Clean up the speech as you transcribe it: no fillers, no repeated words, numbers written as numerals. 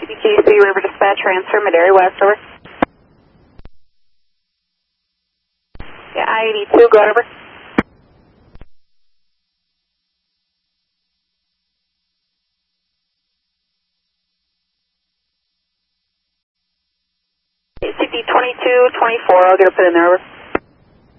CBQC River Dispatch, transfer, Madera West, over. Yeah, I-82, go over. CP 2224, I'll get a put in there, over.